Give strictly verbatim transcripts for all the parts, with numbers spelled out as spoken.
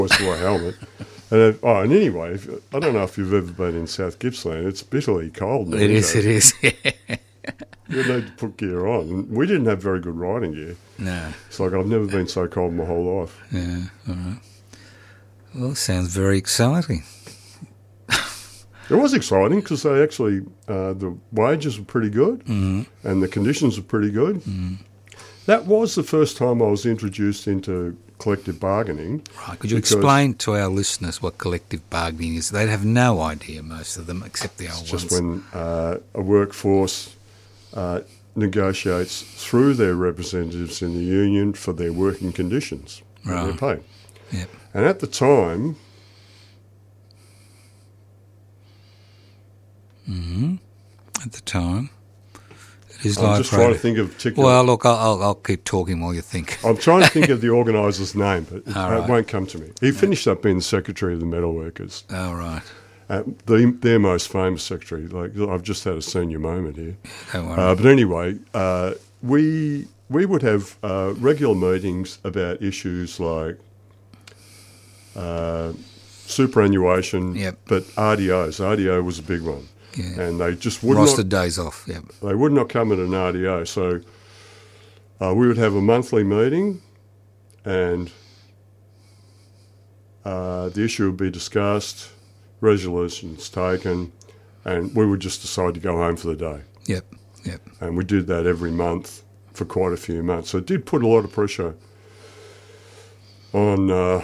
always wore a helmet. And uh, oh, and anyway, if, I don't know if you've ever been in South Gippsland. It's bitterly cold. In the It is, windows. it is. You need to put gear on. And we didn't have very good riding gear. No. It's like I've never been so cold in my whole life. Yeah, all right. Well, sounds very exciting. It was exciting because they actually, uh, the wages were pretty good Mm-hmm. and the conditions were pretty good. Mm. That was the first time I was introduced into collective bargaining. Right. Could you because explain to our listeners what collective bargaining is? They'd have no idea, most of them, except the old It's just ones. when uh, a workforce uh, negotiates through their representatives in the union for their working conditions and Right. their pay. Yep. And at the time, Mm-hmm. At the time. It is I'm like just trying to think of particular. Well, look, I'll, I'll, I'll keep talking while you think. I'm trying to think of the organiser's name, but it, All it right. won't come to me. He finished up being the secretary of the metalworkers. All right. Uh, the, their most famous secretary. Like I've just had a senior moment here. Don't worry. Uh, but anyway, uh, we we would have uh, regular meetings about issues like uh, superannuation, Yep. but R D Os. R D O was a big one, Yeah. and they just would Rostered not days off, yep. they would not come at an R D O. So uh, we would have a monthly meeting, and uh, the issue would be discussed, resolutions taken, and we would just decide to go home for the day. Yep, yep. And we did that every month for quite a few months. So it did put a lot of pressure on uh,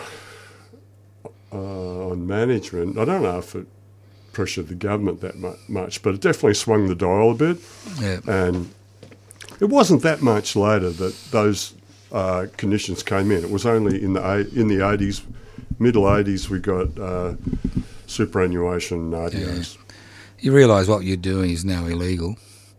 uh, on management. I don't know if it pressured the government that mu- much, but it definitely swung the dial a bit. Yep. And it wasn't that much later that those uh, conditions came in. It was only in the eight- in the eighties, middle eighties, we got uh, superannuation R D Os. Yeah. You realise what you're doing is now illegal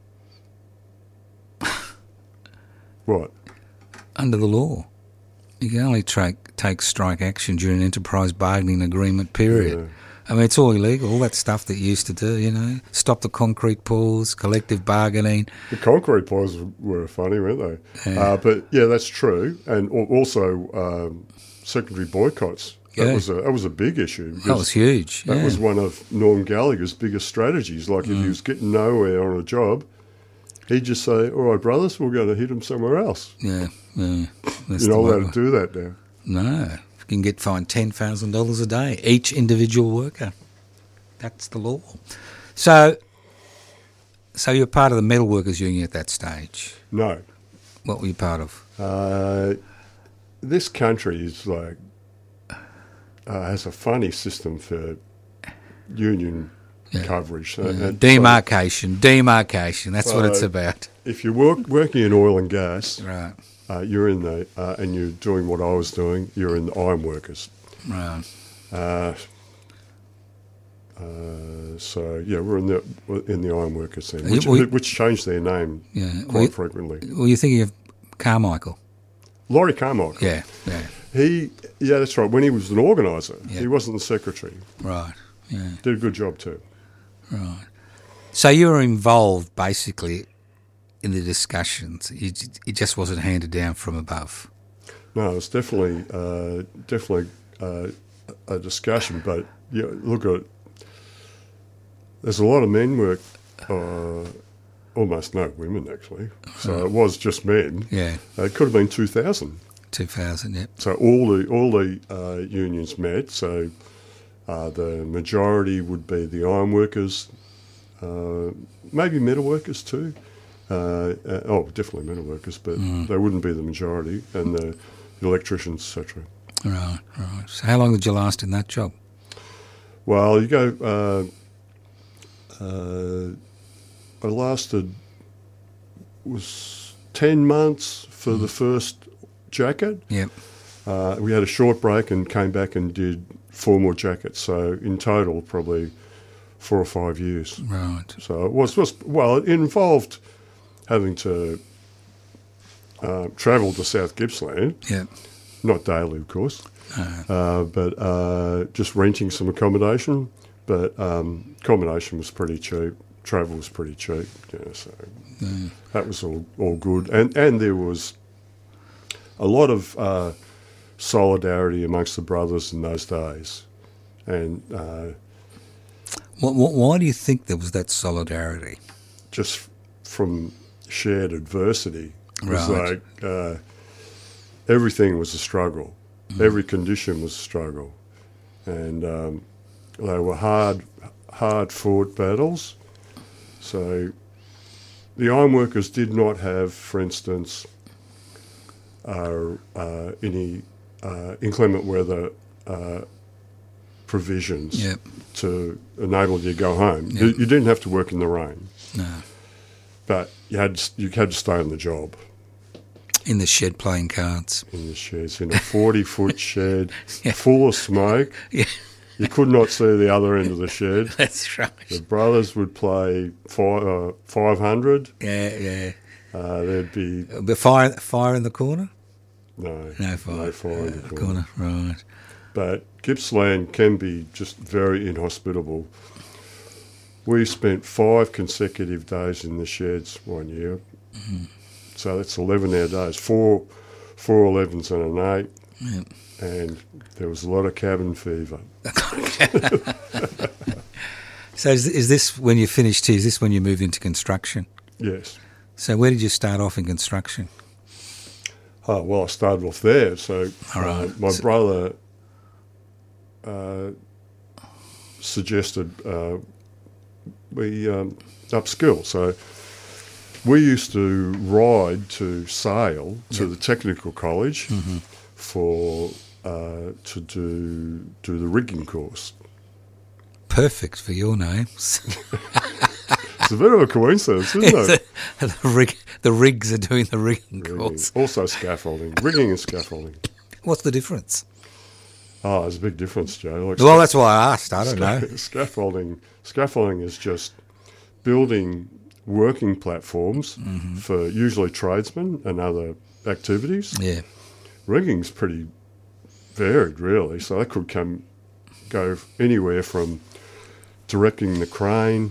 What? under the law. You can only tra- take strike action during an enterprise bargaining agreement period. Yeah. I mean, it's all illegal, all that stuff that you used to do, you know, stop the concrete pours, collective bargaining. The concrete pours were funny, weren't they? Yeah. Uh, but yeah, that's true. And al- also um, secondary boycotts. That Yeah. was a that was a big issue. That because was huge. That yeah. was one of Norm Gallagher's biggest strategies. Like if he was getting nowhere on a job, he'd just say, "All right, brothers, we're going to hit him somewhere else." Yeah, yeah. That's You're not the way- allowed to do that now. No. You can get fined ten thousand dollars a day, each individual worker. That's the law. So, so you're part of the metalworkers union at that stage. No. What were you part of? Uh, this country is like uh, has a funny system for union Yeah. coverage. Yeah. And so Demarcation, demarcation. That's what it's So- about. if you're work, working in oil and gas, Right, uh, you're in the uh, and you're doing what I was doing. You're in the iron workers. right. Uh, uh, so yeah, we're in the in the iron workers then, You- which, we- which changed their name Yeah. quite Well, frequently. well, you're thinking of Carmichael. Laurie Carmichael. Yeah, yeah. He yeah, that's right. When he was an organiser, Yeah. he wasn't the secretary. Right, yeah, Did a good job too. right. So you were involved basically in the discussions. You, it just wasn't handed down from above. No, it's definitely uh, definitely uh, a discussion. But yeah, look at there's a lot of men work, uh, almost no women actually. So it was just men. Yeah, Uh, it could have been two thousand. two thousand, yep. So all the all the uh, unions met. So uh, the majority would be the iron workers, uh, maybe metal workers too. Uh, uh, oh, definitely metal workers, but they wouldn't be the majority, and the electricians, et cetera. Right, right. So how long did you last in that job? Well, you go. Uh, uh, I lasted was ten months for the first jacket. Yep. Uh, we had a short break and came back and did four more jackets. So in total, probably four or five years. Right. So it was, was well, it involved having to uh, travel to South Gippsland, Yep. not daily, of course, Uh, uh, but uh, just renting some accommodation. But um, accommodation was pretty cheap. Travel was pretty cheap. Yeah, so mm, that was all, all good. And and there was a lot of uh, solidarity amongst the brothers in those days. And uh, What, what, why do you think there was that solidarity? just from shared adversity, it was Right. like uh, everything was a struggle. Mm. Every condition was a struggle. And um, they were hard, hard-fought battles. So the ironworkers did not have, for instance, uh, uh, any uh, inclement weather uh, provisions Yep. to enable you to go home. Yep. You, you didn't have to work in the rain, No. but you had to, you had to stay on the job In the shed playing cards. in the sheds, in a forty-foot shed Yeah. full of smoke. Yeah, You could not see the other end of the shed. that's right. The brothers would play five, uh, five hundred. Yeah, yeah. Uh, there'd be But fire, fire in the corner? no, No fire. no fire in Uh, the corner. Right. But Gippsland can be just very inhospitable. We spent five consecutive days in the sheds one year. Mm-hmm. So that's eleven-hour days, four, four elevens and an eight. Yep. And there was a lot of cabin fever. So is, is this, when you finished here, is this when you moved into construction? Yes. So where did you start off in construction? Oh, well, I started off there. So All right. uh, my So- brother uh, suggested uh, we um, upskill. So we used to ride to Sale, to Yep. the technical college, Mm-hmm. for uh, to do do the rigging course. Perfect for your names. It's a bit of a coincidence, isn't it? the, rig, the rigs are doing the rigging Rigging. course. Also scaffolding, rigging and scaffolding. What's the difference? Oh, there's a big difference, Joe. Like Well, that's why I asked. I don't Sca- know. Scaffolding, scaffolding is just building working platforms Mm-hmm. for usually tradesmen and other activities. Yeah. Rigging's pretty varied, really. So that could come go anywhere from directing the crane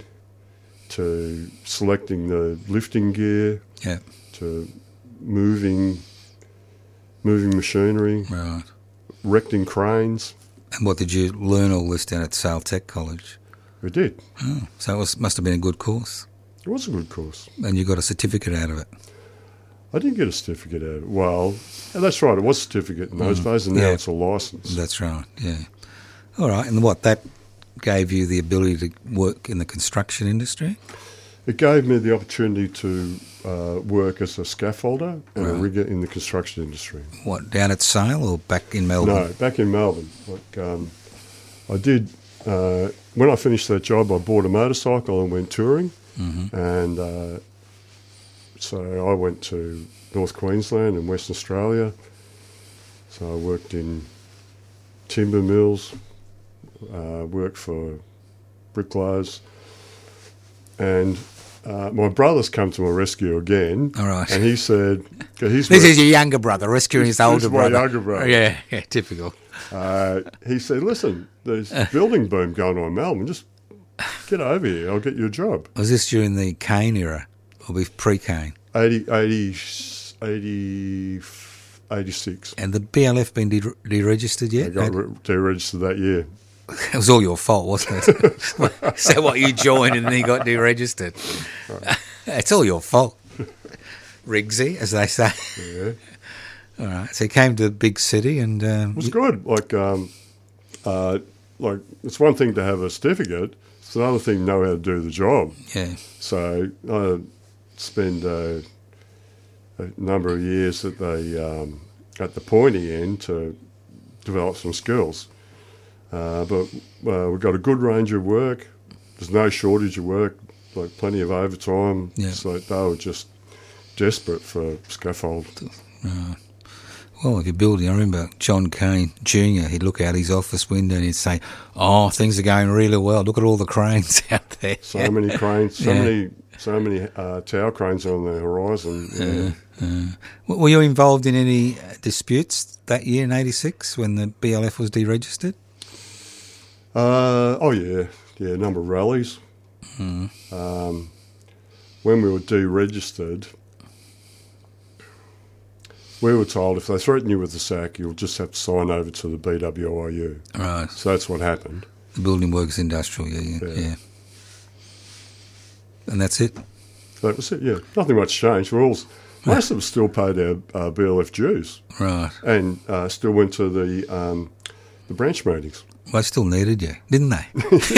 to selecting the lifting gear Yeah. to moving moving machinery, Right. erecting cranes. And what did you learn all this down at Sale Tech College? We did. Oh, so it was, must have been a good course. It was a good course. And you got a certificate out of it. I didn't get a certificate out of it. Well, yeah, that's right. It was a certificate in those days, and now Yeah. it's a license. That's right, yeah. All right, and what, that gave you the ability to work in the construction industry? It gave me the opportunity to uh, work as a scaffolder and a Right. rigger in the construction industry. What, down at Sale or back in Melbourne? No, back in Melbourne. Like um, I did, uh, when I finished that job, I bought a motorcycle and went touring. Mm-hmm. And uh, so I went to North Queensland and Western Australia. So I worked in timber mills, uh, worked for bricklayers. And uh, my brother's come to my rescue again. All right. And he said, he's This is your younger brother rescuing his This older is my brother. younger brother. Yeah, yeah, typical. Uh, he said, listen, there's a building boom going on in Melbourne. Just get over here. I'll get you a job. Was this during the Kane era or be pre-Kane? eighty, eighty, eighty, eighty-six. And the B L F been de- deregistered I yet? got re- deregistered that year. It was all your fault, wasn't it? So what, you joined and then you got deregistered? It's all your fault. Rigsy, as they say. Yeah. All right. So you came to the big city and... Um, It was good. Like, um, uh, like it's one thing to have a certificate. It's another thing to know how to do the job. yeah. So I spent uh, a number of years at the um, at the pointy end to develop some skills. Uh, but uh, we've got a good range of work. There's no shortage of work, like plenty of overtime. Yeah. So they were just desperate for scaffold. Right. Well, if you're building, I remember John Kane Junior, he'd look out his office window and he'd say, oh, things are going really well. Look at all the cranes out there. So many cranes, so Yeah. many, so many uh, tower cranes on the horizon. Yeah. Uh, w- were you involved in any uh, disputes that year in eighty-six when the B L F was deregistered? Uh, oh yeah, yeah, a number of rallies. Mm. Um, when we were deregistered, we were told if they threaten you with the sack, you'll just have to sign over to the B W I U. Right. So that's what happened. The Building Workers Industrial Union, yeah. Yeah. yeah. And that's it? That was it, yeah. Nothing much changed. We're all, most of us still paid our uh, B L F dues. Right. And uh, still went to the um, the branch meetings. Well, they still needed you, didn't they?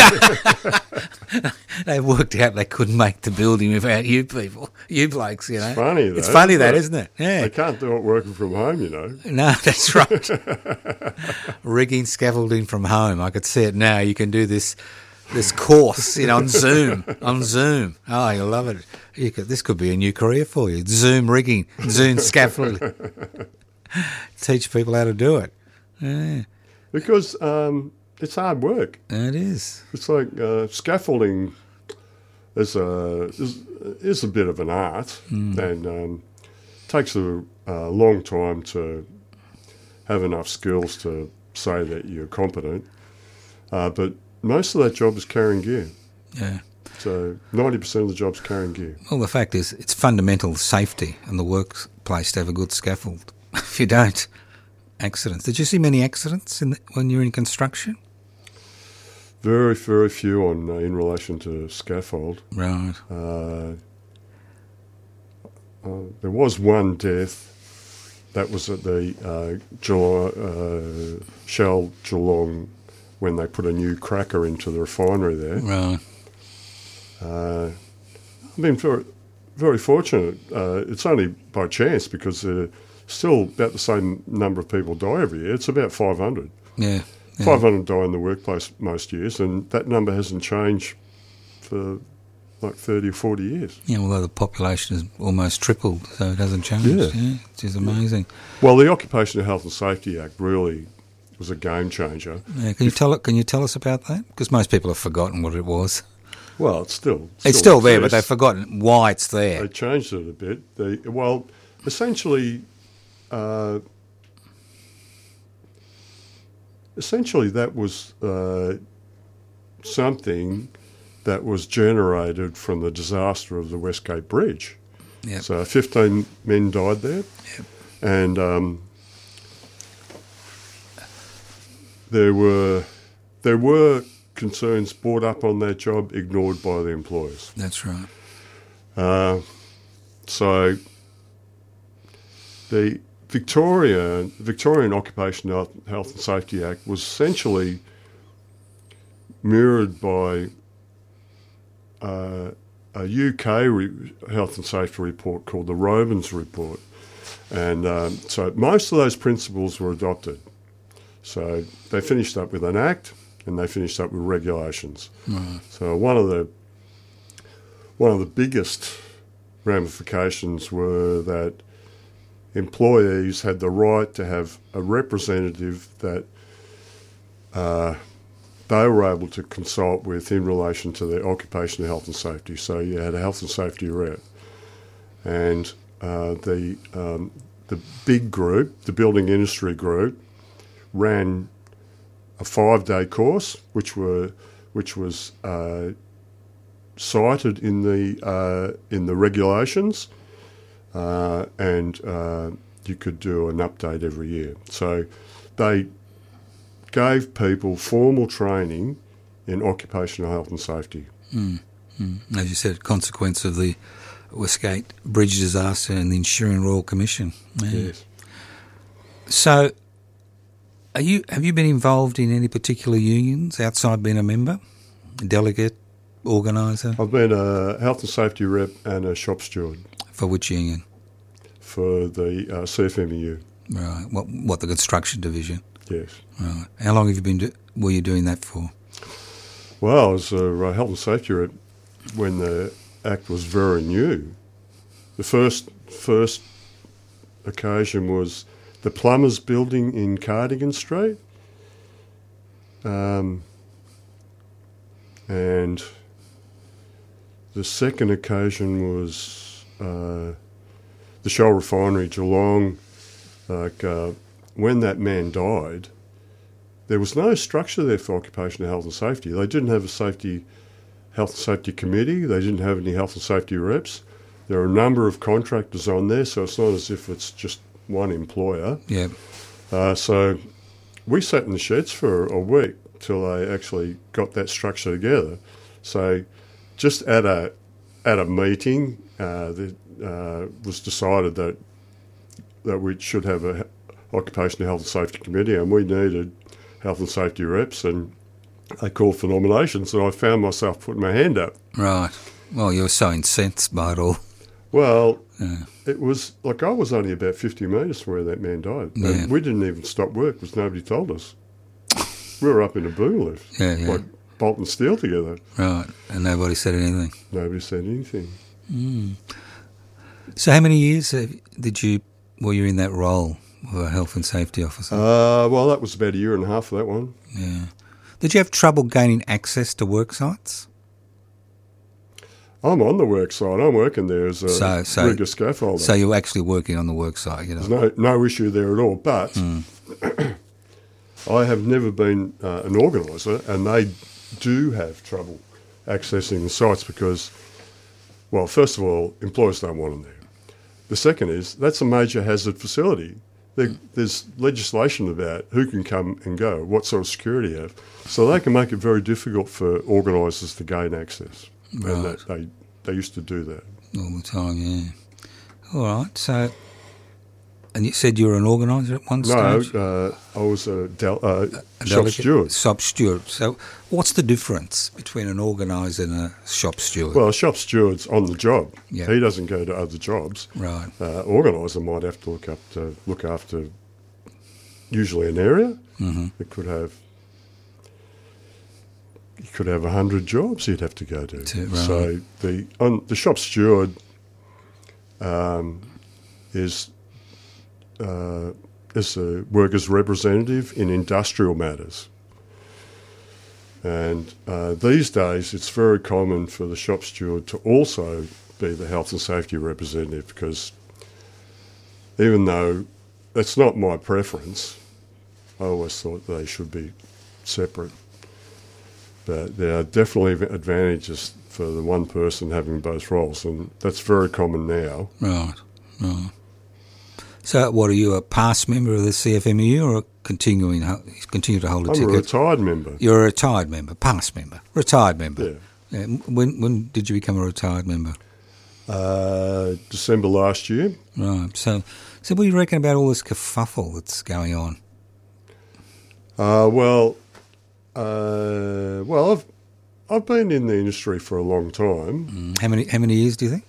They worked out they couldn't make the building without you people, you blokes, you know. It's funny, though. It's funny that, isn't isn't it? Yeah. They can't do it working from home, you know. No, that's right. Rigging, scaffolding from home. I could see it now. You can do this this course, you know, on Zoom. On Zoom. Oh, you'll love it. You could, this could be a new career for you. Zoom rigging, Zoom scaffolding. Teach people how to do it. Yeah. Because um, it's hard work. It is. It's like uh, scaffolding is a is, is a bit of an art, Mm. and um, takes a, a long time to have enough skills to say that you're competent. Uh, but most of that job is carrying gear. Yeah. So ninety percent of the job's carrying gear. Well, the fact is, it's fundamental safety in the workplace to have a good scaffold. If you don't, accidents. Did you see many accidents in the, when you're in construction? Very, very few on uh, in relation to scaffold. Right. Uh, uh, there was one death. That was at the uh, Geelong, uh, Shell Geelong when they put a new cracker into the refinery there. Right. Uh, I've been very, very fortunate. Uh, it's only by chance because uh, still about the same number of people die every year. It's about five hundred. Yeah. yeah. five hundred die in the workplace most years, and that number hasn't changed for like thirty or forty years. Yeah, although the population has almost tripled, so it hasn't changed. Yeah. Yeah, which is amazing. Well, the Occupational Health and Safety Act really was a game changer. Yeah, can you tell it? Can you tell us about that? Because most people have forgotten what it was. Well, it's still It's still there, but exists. they've forgotten why it's there. They changed it a bit. They, well, essentially, uh, essentially that was uh, something that was generated from the disaster of the Westgate Bridge. Yep. So fifteen men died there, Yep. and um, there were there were concerns brought up on that job, ignored by the employers. That's right. Uh, so the Victoria Victorian Occupational Health, Health and Safety Act was essentially mirrored by uh, a U K re- health and safety report called the Robins Report, and um, so most of those principles were adopted. So they finished up with an act, and they finished up with regulations. Right. So one of the one of the biggest ramifications were that employees had the right to have a representative that uh, they were able to consult with in relation to their occupational health and safety. So you had a health and safety rep, and uh, the um, the big group, the building industry group, ran a five-day course, which were which was uh, cited in the uh, in the regulations, uh, and uh, you could do an update every year. So they gave people formal training in occupational health and safety. Mm. Mm. As you said, consequence of the Westgate Bridge disaster and the Ensuring Royal Commission. Yeah. Yes. So, are you have you been involved in any particular unions outside being a member, delegate, organiser? I've been a health and safety rep and a shop steward For which union? for the uh, C F M E U. Right. What? What? The construction division. Yes. Right. How long have you been? Do, were you doing that for? Well, I was a uh, health and safety rep when the Act was very new. The first first occasion was the Plumbers Building in Cardigan Street, um, and the second occasion was uh, the Shell Refinery, Geelong. Like uh, when that man died, there was no structure there for occupational health and safety. They didn't have a safety health and safety committee. They didn't have any health and safety reps. There are a number of contractors on there, so it's not as if it's just one employer. Yeah. Uh, so we sat in the sheds for a week till they actually got that structure together. So just at a at a meeting, uh, it uh, was decided that that we should have a occupational health and safety committee, and we needed health and safety reps, and they called for nominations, and I found myself putting my hand up. Right. Well, you were so incensed by it all. Well, Yeah. it was like I was only about fifty metres from where that man died. Yeah. And we didn't even stop work because nobody told us. We were up in a boom lift, Yeah, yeah. like bolt and steel together. Right. And nobody said anything. Nobody said anything. So how many years have, did you, were you in that role of a health and safety officer? Uh, well, that was about a year and a half for that one. Yeah. Did you have trouble gaining access to work sites? I'm on the work site. I'm working there as a So- so- rigger scaffolder. So you're actually working on the work site, you know? There's no, no issue there at all. But I have never been uh, an organiser, and they do have trouble accessing the sites because, well, first of all, employers don't want them there. The second is that's a major hazard facility. There, there's legislation about who can come and go, what sort of security you have. So they can make it very difficult for organisers to gain access. Right. And that they, they used to do that. All the time, yeah. All right. So, and you said you were an organiser at one No, stage? uh, I was a, del- uh, A shop delegate? steward. Shop steward. So what's the difference between an organiser and a shop steward? Well, a shop steward's on the job. Yeah. He doesn't go to other jobs. Right. Uh, organiser might have to look up to look after usually an area. Mm-hmm. It could have you could have a hundred jobs you'd have to go to. To- right. So the on the shop steward um, is uh, is a workers' representative in industrial matters. And uh, these days, it's very common for the shop steward to also be the health and safety representative because even though that's not my preference, I always thought they should be separate. But there are definitely advantages for the one person having both roles, and that's very common now. Right. Right. So what, are you a past member of the C F M E U or a continuing, ho- continue to hold a I'm ticket? a retired member. You're a retired member, past member, retired member. Yeah. Yeah. When when did you become a retired member? Uh, December last year. Right. So, so what do you reckon about all this kerfuffle that's going on? Uh, well, uh, well, I've I've been in the industry for a long time. Mm. How many how many years do you think?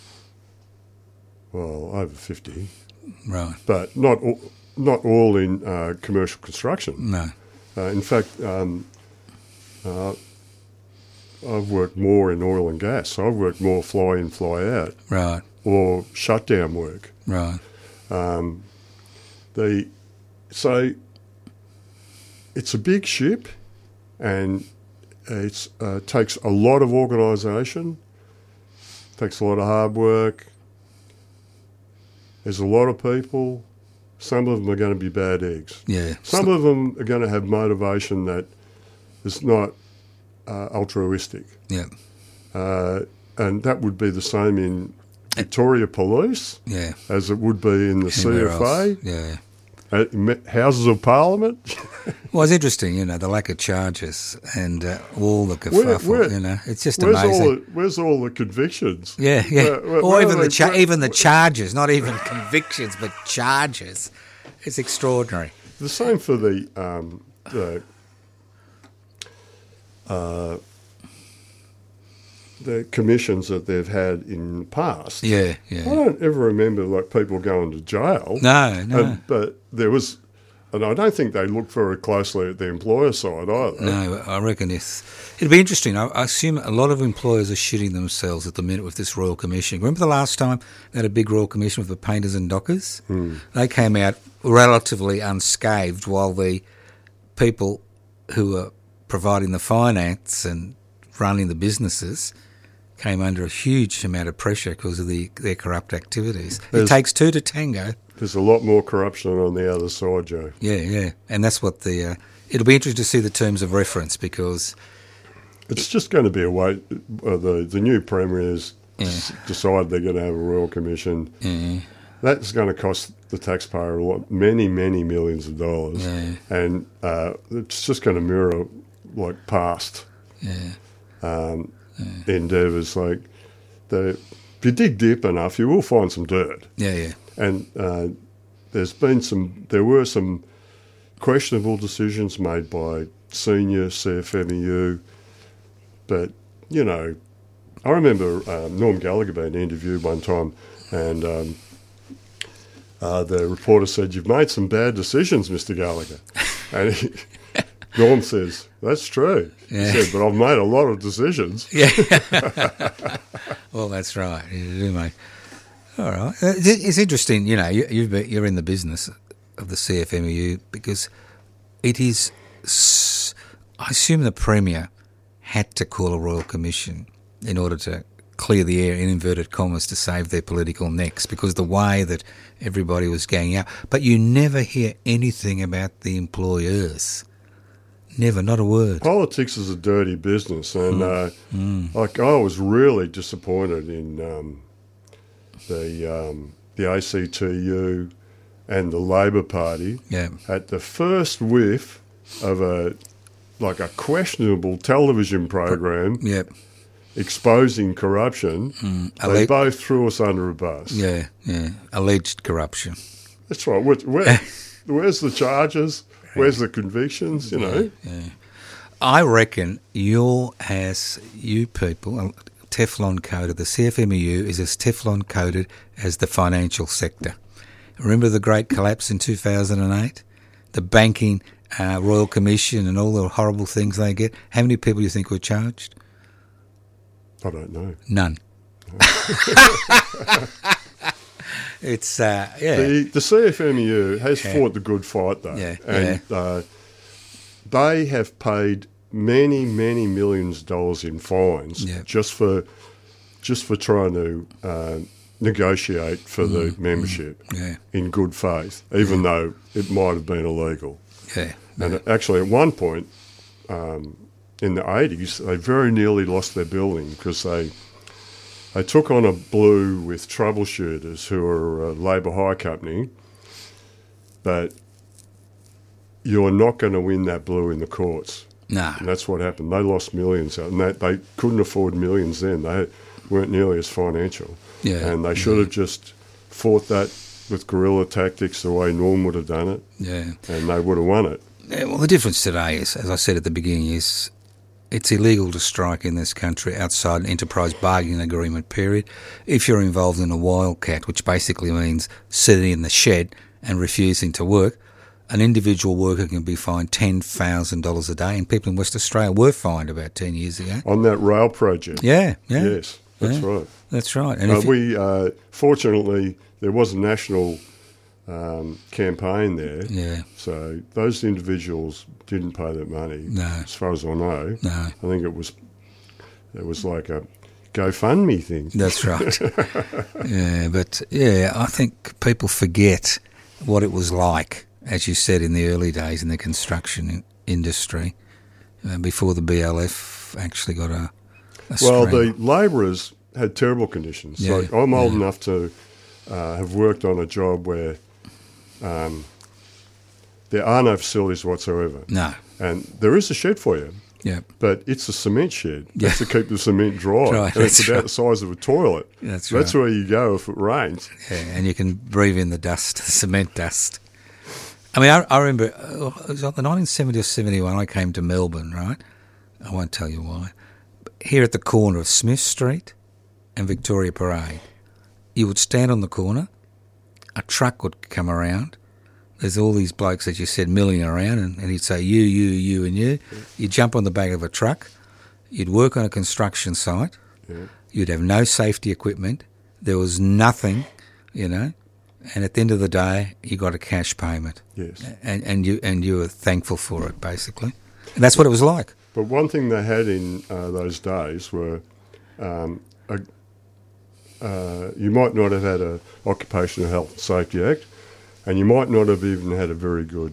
Well, over fifty, Right. but not all, not all in uh, commercial construction. No. Uh, in fact, um, uh, I've worked more in oil and gas. So I've worked more fly in, fly out, Right. or shutdown work. Right. Um, the so it's a big ship, and it uh, takes a lot of organisation, takes a lot of hard work. There's a lot of people. Some of them are going to be bad eggs. Yeah. Some of them are going to have motivation that is not uh, altruistic. Yeah. Uh, and that would be the same in Victoria Police Yeah. as it would be in the Anywhere C F A, else. Yeah. uh, me- Houses of Parliament. Well, it's interesting, you know, the lack of charges and uh, all the Where- kerfuffle, where- you know. It's just where's amazing. all the Where's all the convictions? Yeah, yeah. Where- where- or where even are the they- cha- where- even the charges, not even convictions, but charges. It's extraordinary. The same for the um, the uh, the commissions that they've had in the past. Yeah, I yeah. don't ever remember like people going to jail. No, no, And, but there was, and I don't think they looked very closely at the employer side either. no. I reckon it's, it'd be interesting. I, I assume a lot of employers are shitting themselves at the minute with this Royal Commission. Remember the last time they had a big Royal Commission with the painters and dockers? Mm. They came out relatively unscathed, while the people who were providing the finance and running the businesses came under a huge amount of pressure because of the, their corrupt activities. There's- it takes two to tango. There's a lot more corruption on the other side, Joe. Yeah, yeah. And that's what the... Uh, it'll be interesting to see the terms of reference because... It's just going to be a way. Uh, the the new premiers Yeah. s- decided they're going to have a royal commission. Yeah. that's going to cost the taxpayer a lot, many, many millions of dollars, Yeah. and uh, it's just going to mirror like past Yeah. um, endeavours. Like the, if you dig deep enough, you will find some dirt, Yeah, yeah. and uh, there's been some. There were some questionable decisions made by senior C F M E U, but you know, I remember um, Norm Gallagher being interviewed one time, and um, uh, the reporter said, "You've made some bad decisions, Mister Gallagher," and he, Norm says, "That's true." Yeah. He said, "But I've made a lot of decisions." Yeah. Well, that's right. You do, mate. All right. Uh, It's it's interesting, you know, you, you've been, you're in the business of the C F M E U because it is, s- I assume the Premier had to call a Royal Commission in order to clear the air, in inverted commas, to save their political necks because the way that everybody was going out. But you never hear anything about the employers. Never, not a word. Politics is a dirty business, and uh, Mm. like I was really disappointed in um, the um, the A C T U and the Labor Party Yeah. at the first whiff of a like a questionable television program Yep. exposing corruption. They Alle- both threw us under a bus. Yeah, yeah. Alleged corruption. That's right. Where, where, where's the charges? Where's the convictions? You know. Yeah. I reckon you're as you people, uh, Teflon coated. The C F M E U is as Teflon coated as the financial sector. Remember the great collapse in two thousand eight? The banking uh, Royal Commission and all the horrible things they get. How many people do you think were charged? I don't know. None. It's, uh, yeah. The, the C F M E U has Yeah. fought the good fight, though. Yeah, And Uh, they have paid many, many millions of dollars in fines Yeah. just for just for trying to uh, negotiate for Mm, the membership yeah, in good faith, even though it might have been illegal. yeah. And actually, at one point um, in the eighties, they very nearly lost their building because they they took on a blue with troubleshooters who are a labour hire company, but you're not going to win that blue in the courts. No. And that's what happened. They lost millions, and they, they couldn't afford millions then. They weren't nearly as financial. Yeah. And they should have just fought that with guerrilla tactics the way Norm would have done it, Yeah. and they would have won it. Yeah, well, the difference today is, as I said at the beginning, is it's illegal to strike in this country outside an enterprise bargaining agreement period if you're involved in a wildcat, which basically means sitting in the shed and refusing to work. An individual worker can be fined ten thousand dollars a day, and people in West Australia were fined about ten years ago. On that rail project. Yeah, yeah. Yes, that's Yeah. right. That's right. And Uh, if you- we uh, fortunately there was a national um, campaign there, yeah, so those individuals didn't pay that money. No. As far as I know, no, I think it was it was like a GoFundMe thing. that's right. Yeah, but yeah, I think people forget what it was like, as you said, in the early days in the construction in- industry, uh, before the B L F actually got a, a Well, strength. the labourers had terrible conditions. Yeah, Like I'm old yeah. enough to uh, have worked on a job where um, there are no facilities whatsoever, No, and there is a shed for you. yeah, But it's a cement shed. Yeah. That's to keep the cement dry. Dry, and it's that's about right. the size of a toilet. That's That's right. where you go if it rains. yeah, and you can breathe in the dust, the cement dust. I mean, I, I remember uh, it was like the nineteen seventy or seventy-one. I came to Melbourne, right? I won't tell you why. But here at the corner of Smith Street and Victoria Parade, you would stand on the corner. A truck would come around. There's all these blokes, as you said, milling around, and, and he'd say, you, you, you, and you. You'd jump on the back of a truck. You'd work on a construction site. Yeah. You'd have no safety equipment. There was nothing, you know. And at the end of the day, you got a cash payment. Yes. And, and, you, and you were thankful for it, basically. And that's what it was like. But one thing they had in uh, those days were um, a, uh, you might not have had a Occupational Health and Safety Act, and you might not have even had a very good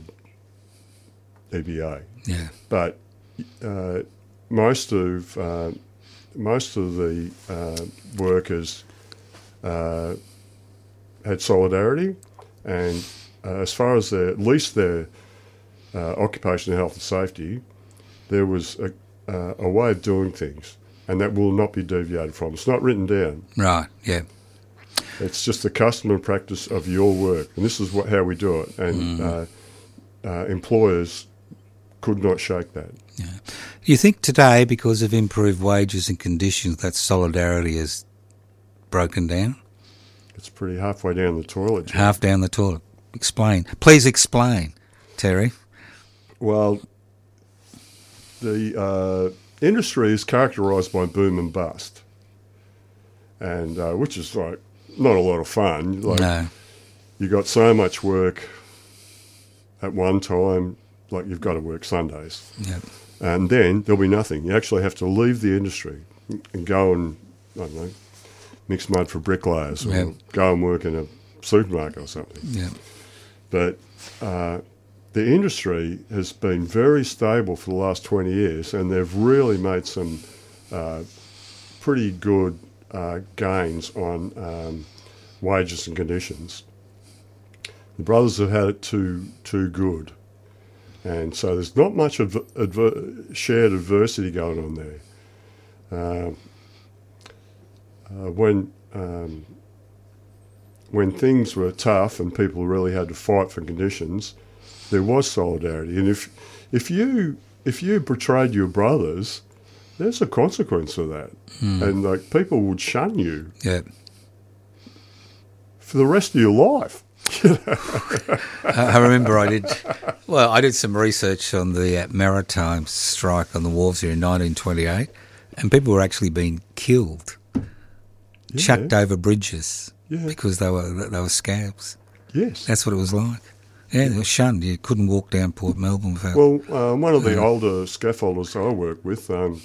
E B A. Yeah. But uh, most of uh, most of the uh, workers uh, had solidarity, and uh, as far as their, at least their uh, occupational health and safety, there was a, uh, a way of doing things, and that will not be deviated from. It's not written down. Right, yeah. It's just the custom and practice of your work, and this is what, how we do it. And mm. uh, uh, employers could not shake that. Yeah. Do you think today, because of improved wages and conditions, that solidarity has broken down? It's pretty halfway down the toilet. Jim. Half down the toilet. Explain. Please explain, Terry. Well, the uh, industry is characterised by boom and bust, and uh, which is like not a lot of fun. Like, no. You got so much work at one time, like you've got to work Sundays. Yep. And then there'll be nothing. You actually have to leave the industry and go and, I don't know, mix mud for bricklayers or yep. go and work in a supermarket or something. Yep. But uh, the industry has been very stable for the last twenty years, and they've really made some uh, pretty good uh, gains on um, wages and conditions. The brothers have had it too too good. And so there's not much of adver- shared adversity going on there. Uh, uh, when um, when things were tough and people really had to fight for conditions, there was solidarity. And if if you if you betrayed your brothers, there's a consequence of that. Mm. And like people would shun you yeah. for the rest of your life. I remember I did, well, I did some research on the uh, maritime strike on the wharves here in nineteen twenty-eight, and people were actually being killed, yeah. chucked over bridges yeah. because they were they were scabs. Yes. That's what it was like. Yeah, they were shunned. You couldn't walk down Port Melbourne without... Well, um, one of the uh, older scaffolders I work with, um,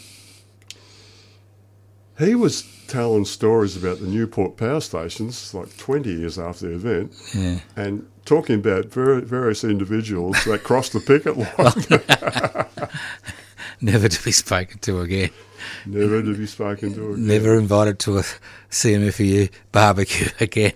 he was telling stories about the Newport power stations like twenty years after the event yeah. and talking about ver- various individuals that crossed the picket line. Never to be spoken to again. Never to be spoken to again. Never invited to a C M F E U barbecue again.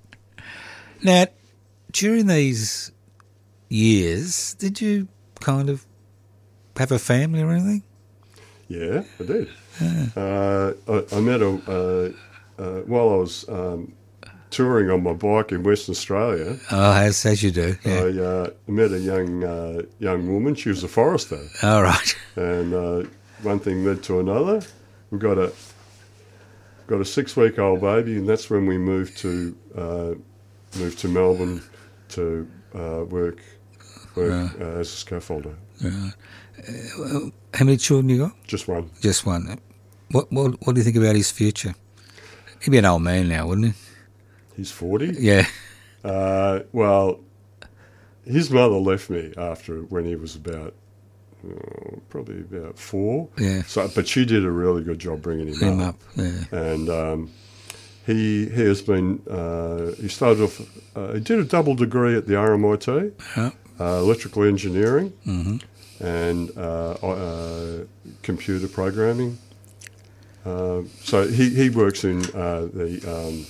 Now, during these years, did you kind of have a family or anything? Yeah, I did. Yeah. Uh, I, I met a uh, uh, while I was um, touring on my bike in Western Australia. Oh, as as you do. Yeah. I uh, met a young uh, young woman. She was a forester. All right. And uh, one thing led to another. We got a got a six week old baby, and that's when we moved to uh, moved to Melbourne to uh, work work right. uh, as a scaffolder. Right. Uh, how many children you got? Just one. Just one. What what what do you think about his future? He'd be an old man now, wouldn't he? He's forty? Yeah. Uh, well, his mother left me after when he was about oh, probably about four. Yeah. So, but she did a really good job bringing him, him up. up. Yeah. And um, he he has been. Uh, he started off. Uh, he did a double degree at the R M I T, Yeah. uh, electrical engineering, Mm-hmm. and uh, uh, computer programming. Uh, so he, he works in uh, the um,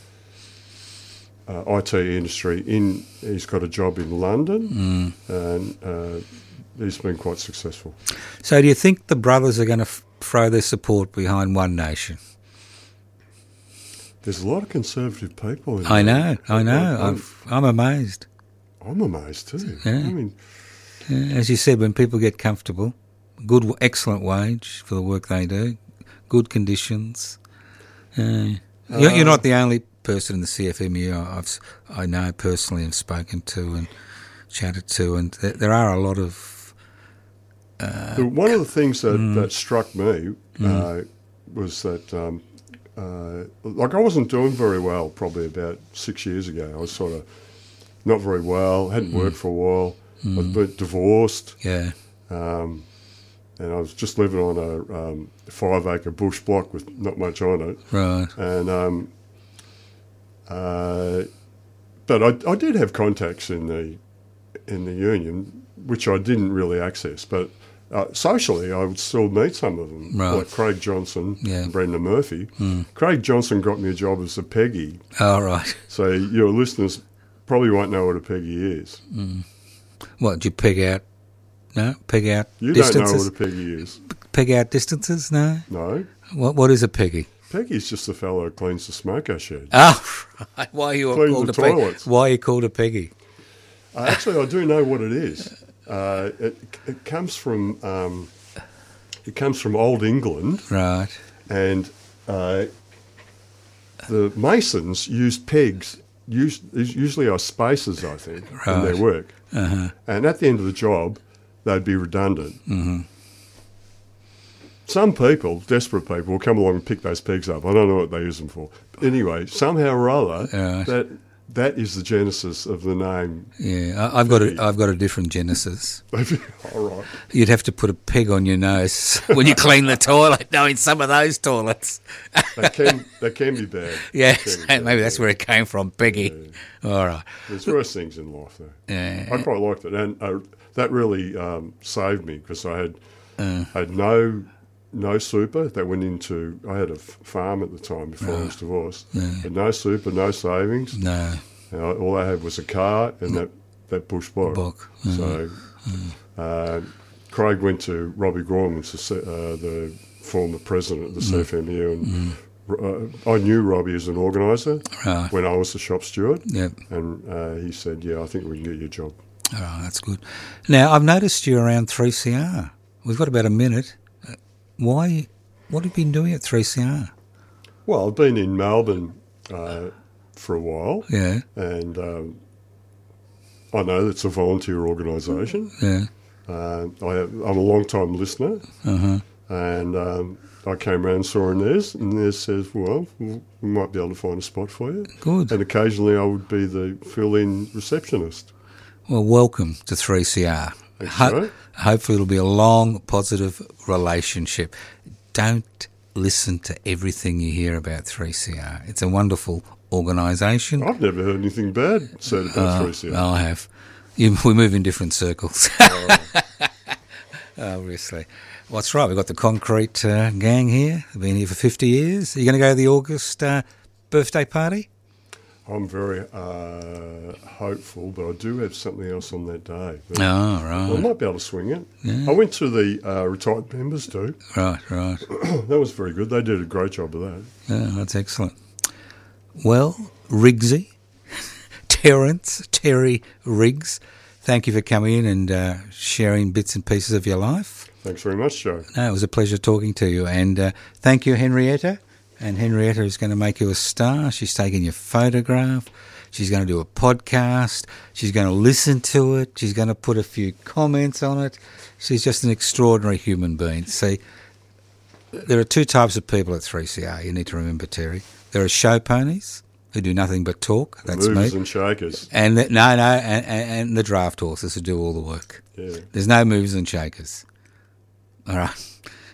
uh, I T industry. In he's got a job in London, Mm. and uh, he's been quite successful. So, do you think the brothers are going to f- throw their support behind One Nation? There's a lot of conservative people in I there. know, I know. I'm, I'm, I'm amazed. I'm amazed too. Yeah. I mean, Yeah, as you said, when people get comfortable, good, excellent wage for the work they do, good conditions. Uh, you're, you're not the only person in the C F M U I've, I know personally and spoken to and chatted to, and there, there are a lot of... Uh, the, one of the things that, mm, that struck me uh, mm. was that, um, uh, like I wasn't doing very well probably about six years ago. I was sort of not very well, hadn't Mm. worked for a while. Mm. I was been divorced. Yeah. Um, and I was just living on a um, five-acre bush block with not much on it. Right. And um, uh, but I, I did have contacts in the in the union, which I didn't really access. But uh, socially, I would still meet some of them, Right. like Craig Johnson Yeah. and Brendan Murphy. Mm. Craig Johnson got me a job as a Peggy, Oh, right. so your listeners probably won't know what a Peggy is. What, did you peg out? No? Peg out You distances? don't know what a Peggy is. Peg out distances? No? No. What What is a peggy? Peggy's just the fellow who cleans the smoker shed. Oh, right. Why are you Cleans called the a peggy? toilets. Why are you called a peggy? Uh, actually, I do know what it is. Uh, it, it comes from um, it comes from Old England, Right. and uh, the masons used pegs. Used, usually are spacers, I think, in their Right. work. Uh-huh. And at the end of the job, they'd be redundant. Mm-hmm. Some people, desperate people, will come along and pick those pegs up. I don't know what they use them for. But anyway, somehow or other, Right. that that is the genesis of the name. Yeah, I, I've got a, I've got a different genesis. All right. You'd have to put a peg on your nose when you clean the toilet. No, in some of those toilets. That can, that can be bad. Yes, That can be bad, maybe that's yeah. where it came from, peggy. All right. There's worse things in life, though. Yeah. I quite liked it. And uh, that really um, saved me because I had Uh. had no no super that went into... I had a f- farm at the time before I was divorced. Had no super, no savings. No. And I, all I had was a car and that, that bush block. Book. So uh, Craig went to Robbie Gorman, the, se- uh, the former president of the C F M U, and uh, I knew Robbie as an organiser Right. when I was the shop steward. Yep. And uh, he said, yeah, I think we can get you a job. Oh, that's good. Now, I've noticed you're around three C R. We've got about a minute. Uh, Why? What have you been doing at three C R? Well, I've been in Melbourne uh, for a while, Yeah, and um, I know it's a volunteer organisation. yeah. Uh, I have, I'm a long-time listener, Uh-huh. and um, I came around and saw Inez, and Inez says, well, we might be able to find a spot for you. Good. And occasionally I would be the fill-in receptionist. Well, welcome to three C R. Thanks, Ho- Joe. hopefully it'll be a long, positive relationship. Don't listen to everything you hear about three C R. It's a wonderful organisation. I've never heard anything bad said about three C R. I have. You, we move in different circles. Obviously. Well, that's right. We've got the Concrete uh, gang here. They've been here for fifty years. Are you going to go to the August uh, birthday party? I'm very uh, hopeful, but I do have something else on that day. But Oh, I right. might be able to swing it. I went to the uh, retired members too. Right, right. That was very good. They did a great job of that. Yeah, that's excellent. Well, Riggsy, Terence, Terry Riggs, thank you for coming in and uh, sharing bits and pieces of your life. Thanks very much, Joe. No, it was a pleasure talking to you. And uh, thank you, Henrietta. And Henrietta is going to make you a star. She's taking your photograph. She's going to do a podcast. She's going to listen to it. She's going to put a few comments on it. She's just an extraordinary human being. See, there are two types of people at three C R. You need to remember, Terry. There are show ponies who do nothing but talk. That's Movers me. and shakers. And the, no, no, and, and, and the draft horses who do all the work. Yeah. There's no movers and shakers. All right.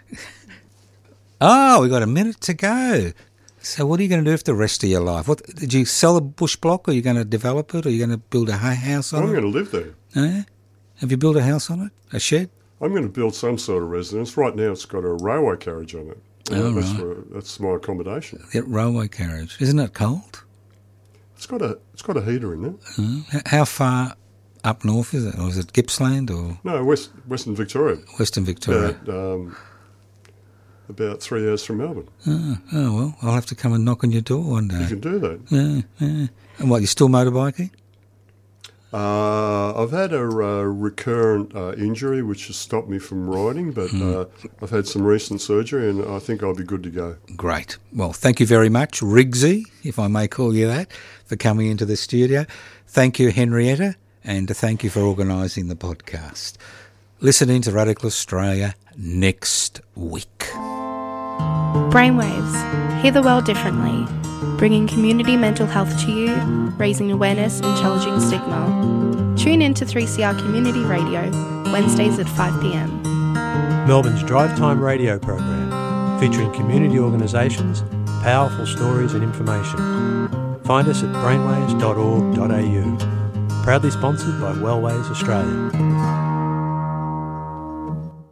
Oh, we've got a minute to go. So what are you going to do for the rest of your life? What did you sell a bush block, or are you going to develop it, or are you going to build a hay house on I'm it? going to live there. Eh? Have you built a house on it? A shed? I'm going to build some sort of residence. Right now, it's got a railway carriage on it. You know, Oh, that's, right. where, that's my accommodation. The railway carriage. Isn't it cold? It's got a it's got a heater in it. Hmm? H- How far up north is it? Or is it Gippsland or No, West Western Victoria. Western Victoria? About, um, about three hours from Melbourne. Oh, oh, well, I'll have to come and knock on your door one You day. can do that. Yeah, yeah. And what, you're still motorbiking? Uh, I've had a uh, recurrent uh, injury which has stopped me from riding, but Hmm. uh, I've had some recent surgery and I think I'll be good to go. Great. Well, thank you very much, Riggsy, if I may call you that, for coming into the studio. Thank you, Henrietta, and thank you for organising the podcast. Listening to Radical Australia next week. Brainwaves. Hear the world differently. Bringing community mental health to you, raising awareness and challenging stigma. Tune in to three C R Community Radio, Wednesdays at five p m. Melbourne's Drive Time radio program, featuring community organisations, powerful stories and information. Find us at brainwaves dot org dot a u. Proudly sponsored by Wellways Australia.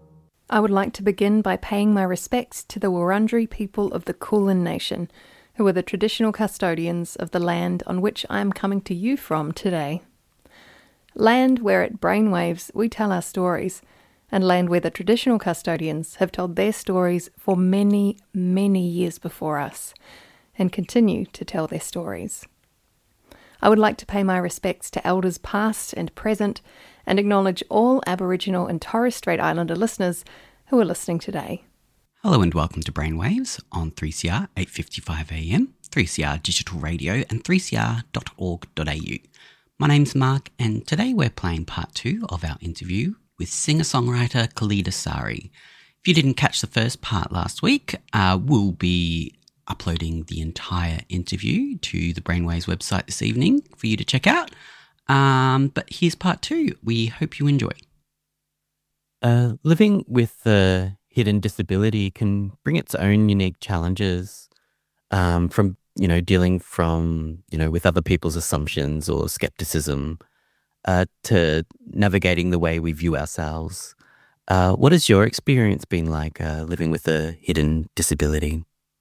I would like to begin by paying my respects to the Wurundjeri people of the Kulin Nation, who are the traditional custodians of the land on which I am coming to you from today. Land where at Brainwaves we tell our stories, and land where the traditional custodians have told their stories for many, many years before us, and continue to tell their stories. I would like to pay my respects to elders past and present, and acknowledge all Aboriginal and Torres Strait Islander listeners who are listening today. Hello and welcome to Brainwaves on three C R eight fifty-five A M, three C R Digital Radio and three c r dot org dot a u. My name's Mark, and today we're playing part two of our interview with singer-songwriter Khalida Sari. If you didn't catch the first part last week, uh, we'll be uploading the entire interview to the Brainwaves website this evening for you to check out. Um, but here's part two. We hope you enjoy. Uh, living with a hidden disability can bring its own unique challenges, um, from, you know, dealing from, you know, with other people's assumptions or skepticism, uh, to navigating the way we view ourselves. Uh, what has your experience been like, uh, living with a hidden disability?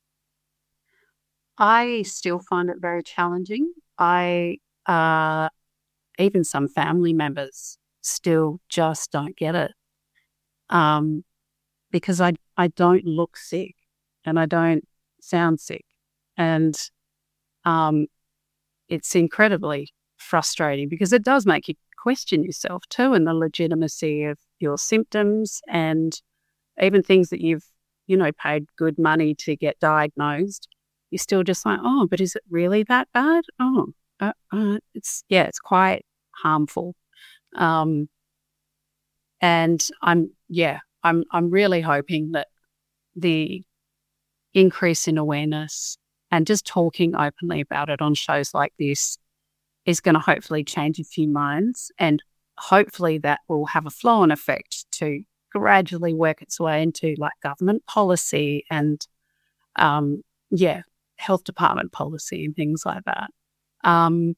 I still find it very challenging. I, uh, even some family members still just don't get it, um, because I, I don't look sick and I don't sound sick. And um, it's incredibly frustrating because it does make you question yourself too, and the legitimacy of your symptoms, and even things that you've, you know, paid good money to get diagnosed. You're still just like, oh, but is it really that bad? Oh, uh, uh, it's, yeah, it's quite harmful. Um, and I'm, yeah, I'm, I'm really hoping that the increase in awareness and just talking openly about it on shows like this is going to hopefully change a few minds, and hopefully that will have a flow-on effect to gradually work its way into like government policy and, um, yeah, health department policy and things like that. Um,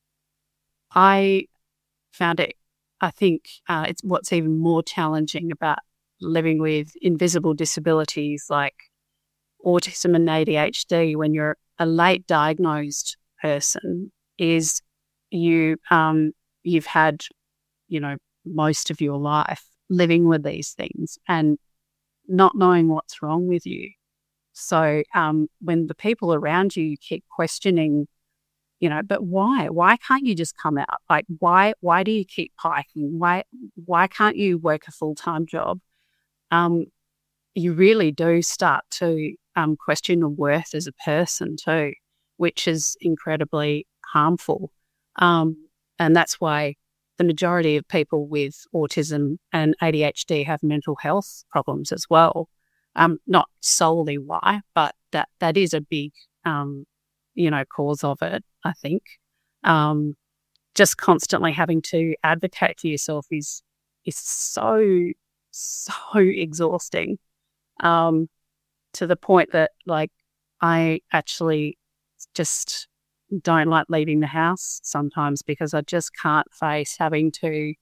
I found it, I think uh, it's what's even more challenging about living with invisible disabilities like autism and A D H D when you're a late diagnosed person is you, um, you've had, you know, most of your life living with these things and not knowing what's wrong with you. So um, when the people around you keep questioning, you know, but why? Why can't you just come out? Like, why? Why do you keep hiking? Why? Why can't you work a full time job? Um, you really do start to um, question your worth as a person too, which is incredibly harmful. Um, and that's why the majority of people with autism and A D H D have mental health problems as well. Um, not solely why, but that that is a big, um, you know, cause of it, I think. Um, just constantly having to advocate for yourself is is so, so exhausting, um, to the point that, like, I actually just don't like leaving the house sometimes because I just can't face having to,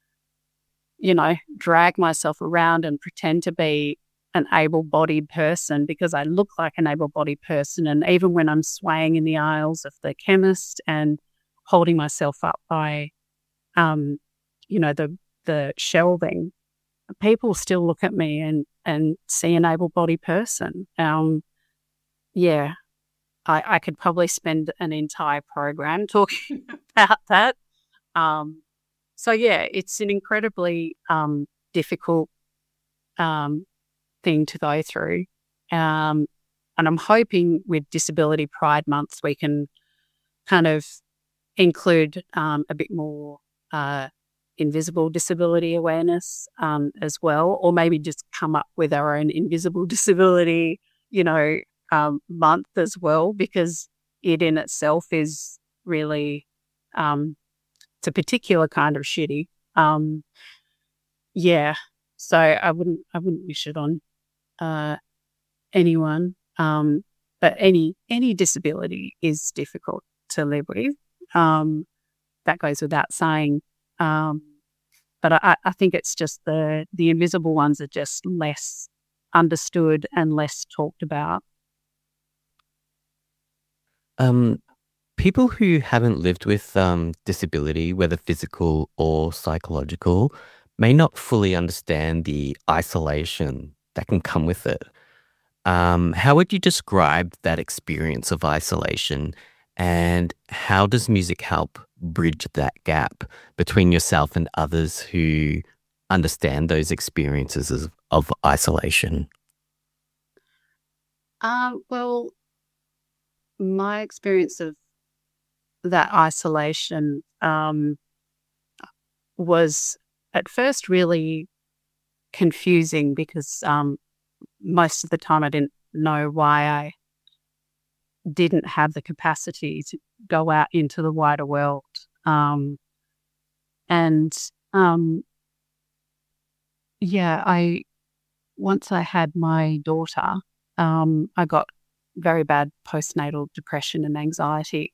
you know, drag myself around and pretend to be an able-bodied person because I look like an able-bodied person. And even when I'm swaying in the aisles of the chemist and holding myself up by, um, you know, the the shelving, people still look at me and, and see an able-bodied person. Um, yeah, I, I could probably spend an entire program talking about that. Um, so, yeah, it's an incredibly um, difficult um thing to go through. Um, and I'm hoping with Disability Pride Month, we can kind of include um, a bit more uh, invisible disability awareness um, as well, or maybe just come up with our own invisible disability, you know, um, month as well, because it in itself is really, um, it's a particular kind of shitty. Um, yeah. So I wouldn't, I wouldn't wish it on uh, anyone, um, but any any disability is difficult to live with. Um, that goes without saying. Um, but I, I think it's just the the invisible ones are just less understood and less talked about. Um, people who haven't lived with um, disability, whether physical or psychological, may not fully understand the isolation that can come with it. Um, how would you describe that experience of isolation, and how does music help bridge that gap between yourself and others who understand those experiences of, of isolation? Um, well, my experience of that isolation um, was at first really confusing because um, most of the time I didn't know why I didn't have the capacity to go out into the wider world. Um, and um, yeah, I once I had my daughter, um, I got very bad postnatal depression and anxiety.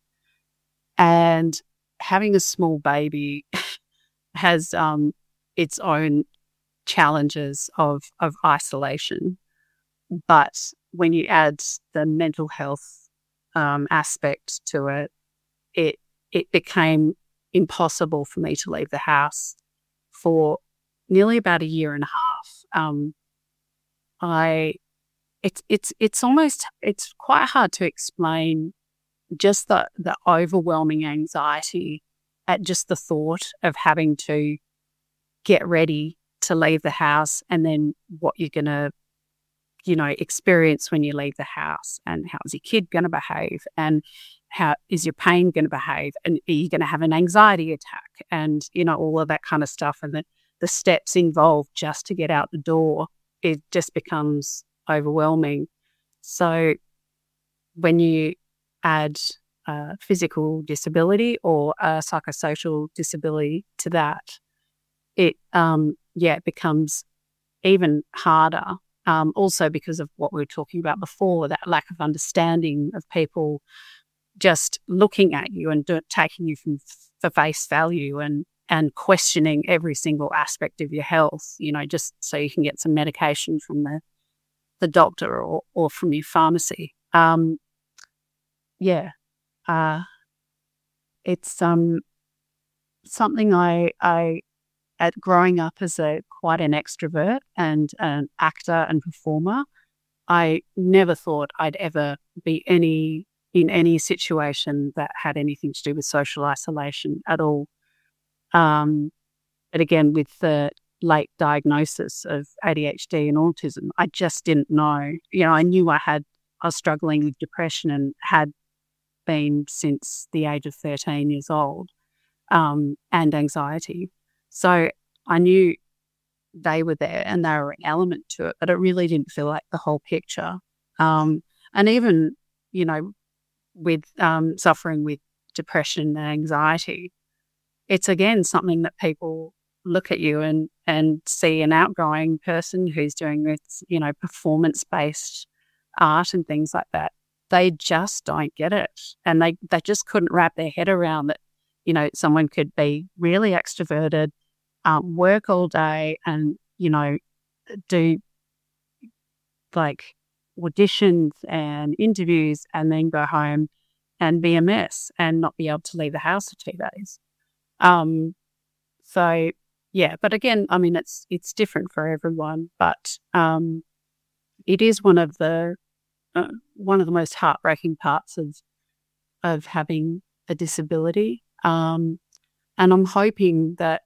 And having a small baby has um, its own challenges of, of isolation. But when you add the mental health um, aspect to it, it it became impossible for me to leave the house for nearly about a year and a half. Um, I it's it's it's almost it's quite hard to explain just the the overwhelming anxiety at just the thought of having to get ready to leave the house, and then what you're going to, you know, experience when you leave the house, and how is your kid going to behave, and how is your pain going to behave, and are you going to have an anxiety attack, and, you know, all of that kind of stuff, and the, the steps involved just to get out the door, it just becomes overwhelming. So when you add a physical disability or a psychosocial disability to that, it um yeah it becomes even harder. Um, also because of what we were talking about before, that lack of understanding of people just looking at you and do, taking you from for face value, and and questioning every single aspect of your health, you know, just so you can get some medication from the the doctor or or from your pharmacy. Um, yeah, uh, it's um something I I. At growing up as a quite an extrovert and an actor and performer, I never thought I'd ever be any in any situation that had anything to do with social isolation at all. Um, but again, with the late diagnosis of A D H D and autism, I just didn't know. You know, I knew I had I was struggling with depression and had been since the age of thirteen years old, um, and anxiety. So I knew they were there and they were an element to it, but it really didn't feel like the whole picture. Um, and even, you know, with um, suffering with depression and anxiety, it's again something that people look at you and, and see an outgoing person who's doing this, you know, performance-based art and things like that. They just don't get it. And they, they just couldn't wrap their head around that, you know, someone could be really extroverted, Um, work all day and, you know, do like auditions and interviews and then go home and be a mess and not be able to leave the house for two days. Um, so, yeah, but again, I mean, it's it's different for everyone, but um, it is one of the uh, one of the most heartbreaking parts of of having a disability. Um, and I'm hoping that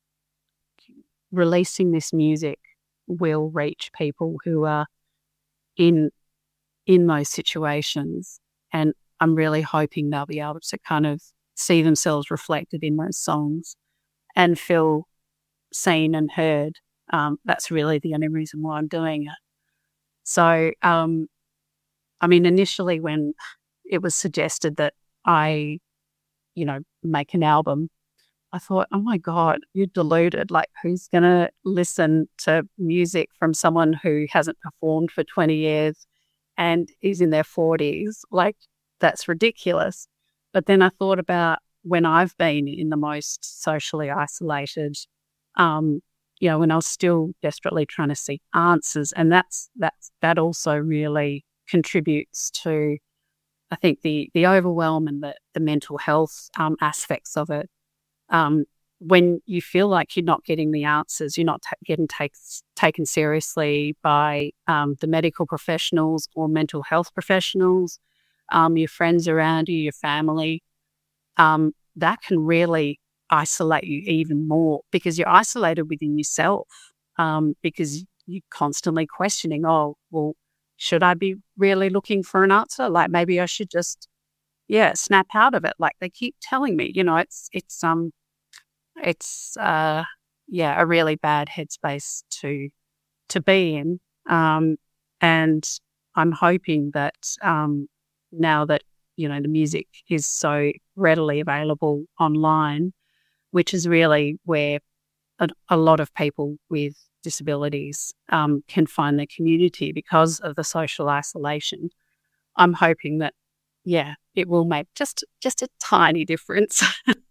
releasing this music will reach people who are in in those situations, and I'm really hoping they'll be able to kind of see themselves reflected in those songs and feel seen and heard. Um, that's really the only reason why I'm doing it. So, um, I mean, initially when it was suggested that I, you know, make an album, I thought, oh my God, you're deluded. Like, who's going to listen to music from someone who hasn't performed for twenty years and is in their forties? Like, that's ridiculous. But then I thought about when I've been in the most socially isolated um, you know, when I was still desperately trying to seek answers. And that's, that's, that also really contributes to, I think, the the overwhelm and the, the mental health um, aspects of it. Um, when you feel like you're not getting the answers, you're not t- getting take, taken seriously by um, the medical professionals or mental health professionals, um, your friends around you, your family, um, that can really isolate you even more, because you're isolated within yourself, um, because you're constantly questioning, oh, well, should I be really looking for an answer? Like, maybe I should just, yeah, snap out of it. Like they keep telling me, you know, it's, it's, um, it's, uh, yeah, a really bad headspace to, to be in. Um, and I'm hoping that, um, now that, you know, the music is so readily available online, which is really where a, a lot of people with disabilities um, can find their community because of the social isolation. I'm hoping that, yeah, it will make just just a tiny difference.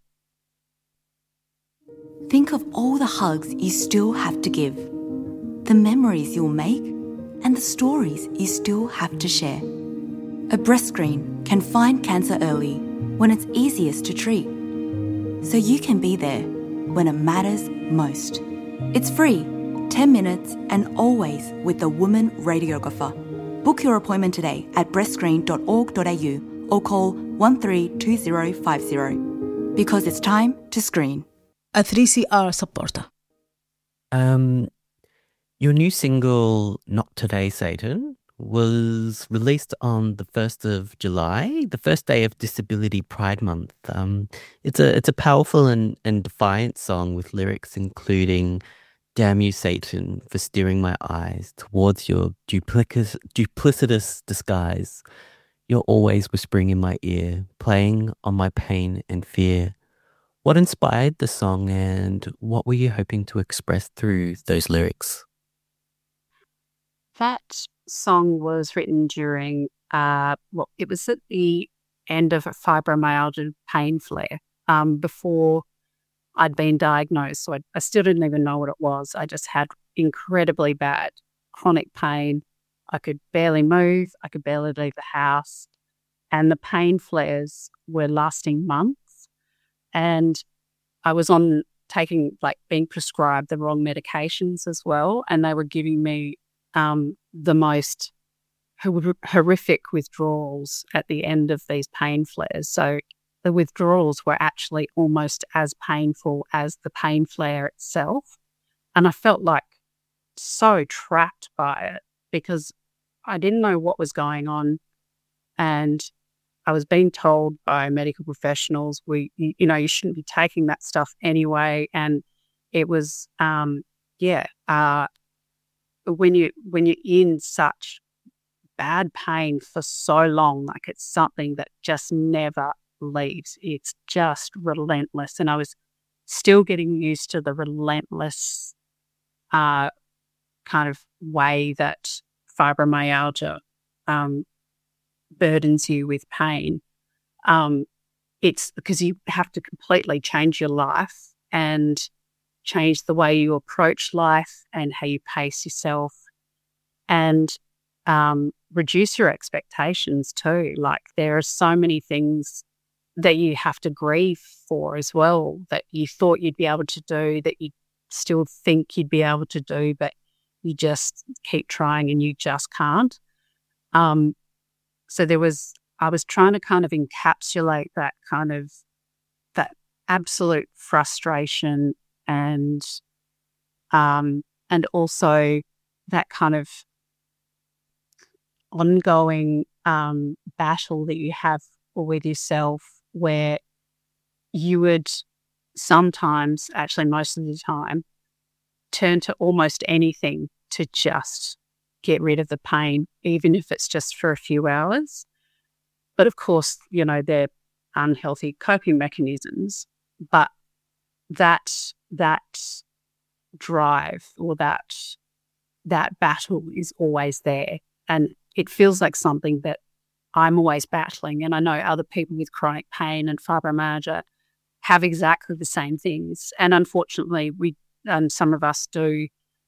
Think of all the hugs you still have to give, the memories you'll make, and the stories you still have to share. A breast screen can find cancer early when it's easiest to treat, so you can be there when it matters most. It's free, ten minutes, and always with a woman radiographer. Book your appointment today at breast screen dot org dot a u or call one three two zero five zero, because it's time to screen. A three C R supporter. Um, your new single, Not Today, Satan, was released on the first of July, the first day of Disability Pride Month. Um, it's a it's a powerful and, and defiant song with lyrics including "Damn you, Satan, for steering my eyes towards your duplic- duplicitous disguise. You're always whispering in my ear, playing on my pain and fear." What inspired the song, and what were you hoping to express through those lyrics? That song was written during, uh, well, it was at the end of a fibromyalgia pain flare, um, before I'd been diagnosed. So I, I still didn't even know what it was. I just had incredibly bad chronic pain. I could barely move. I could barely leave the house. And the pain flares were lasting months. And I was on taking, like, being prescribed the wrong medications as well. And they were giving me um, the most hor- horrific withdrawals at the end of these pain flares. So the withdrawals were actually almost as painful as the pain flare itself. And I felt like so trapped by it because I didn't know what was going on. And I was being told by medical professionals, we, you, you know, you shouldn't be taking that stuff anyway. And it was, um, yeah, uh, when you when you're in such bad pain for so long, like it's something that just never leaves. It's just relentless, and I was still getting used to the relentless, uh, kind of way that fibromyalgia, um. burdens you with pain. Um, it's because you have to completely change your life and change the way you approach life and how you pace yourself, and um, reduce your expectations too. Like, there are so many things that you have to grieve for as well that you thought you'd be able to do, that you still think you'd be able to do, but you just keep trying and you just can't. Um, So there was, I was trying to kind of encapsulate that kind of, that absolute frustration and, um, and also that kind of ongoing um, battle that you have with yourself, where you would sometimes, actually most of the time, turn to almost anything to just get rid of the pain, even if it's just for a few hours. But of course, you know, they're unhealthy coping mechanisms, but that that drive or that that battle is always there. And it feels like something that I'm always battling. And I know other people with chronic pain and fibromyalgia have exactly the same things. And unfortunately, we and some of us do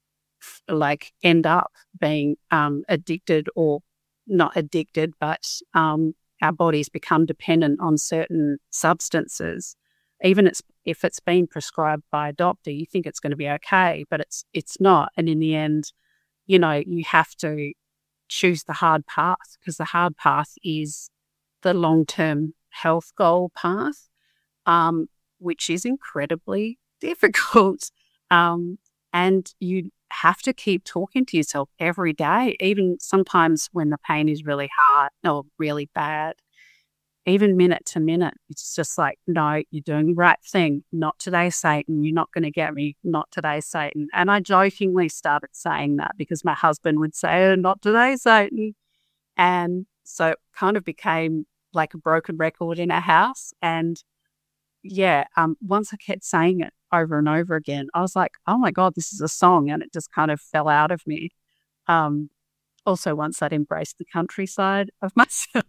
like end up being um, addicted, or not addicted, but um, our bodies become dependent on certain substances. Even it's, if it's been prescribed by a doctor, you think it's going to be okay, but it's it's not. And in the end, you know, you have to choose the hard path, because the hard path is the long-term health goal path, um, which is incredibly difficult. Um, and you have to keep talking to yourself every day, even sometimes when the pain is really hard or really bad, even minute to minute. It's just like, no, you're doing the right thing. Not today, Satan. You're not going to get me. Not today, Satan. And I jokingly started saying that because my husband would say, oh, not today, Satan. And so it kind of became like a broken record in our house. And yeah, um, once I kept saying it over and over again, I was like, oh my God, this is a song. And it just kind of fell out of me. Um, also, once I'd embraced the countryside of myself.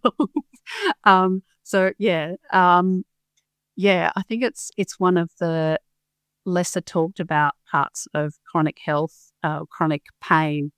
um, so yeah, um, yeah, I think it's it's one of the lesser talked about parts of chronic health, uh, chronic pain,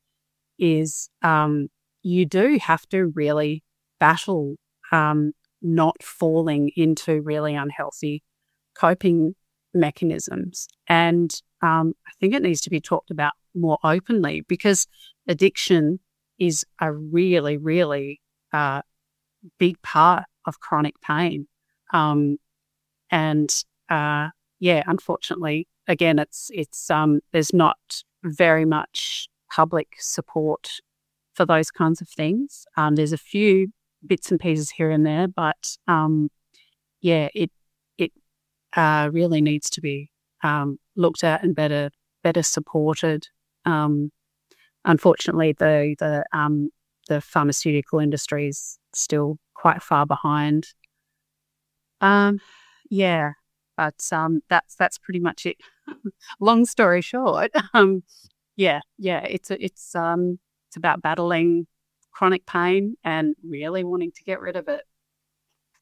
is um, you do have to really battle um, not falling into really unhealthy coping mechanisms. And um, I think it needs to be talked about more openly, because addiction is a really, really uh, big part of chronic pain. Um, and uh, yeah, unfortunately, again, it's it's um, there's not very much public support for those kinds of things. Um, there's a few bits and pieces here and there, but um, yeah, it it uh, really needs to be um, looked at and better better supported. Um, unfortunately, the the um, the pharmaceutical industry is still quite far behind. Um, yeah, but um, that's that's pretty much it. Long story short, um, yeah, yeah, it's a, it's um, it's about battling chronic pain and really wanting to get rid of it.